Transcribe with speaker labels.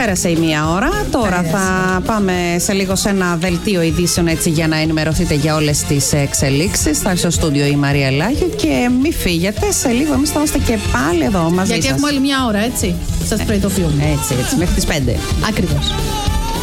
Speaker 1: Πέρασε η μία ώρα. Τώρα θα πάμε σε λίγο σε ένα δελτίο ειδήσεων, έτσι, για να ενημερωθείτε για όλες τις εξελίξεις. Θα έρθει στο στούντιο η Μαρία Λάγιο και μη φύγετε. Σε λίγο εμείς θα είμαστε και πάλι εδώ μαζί σας.
Speaker 2: Γιατί έχουμε άλλη μια ώρα, έτσι. Σας προειδοποιούμε.
Speaker 1: Έτσι, μέχρι τις 5.
Speaker 2: Ακριβώς.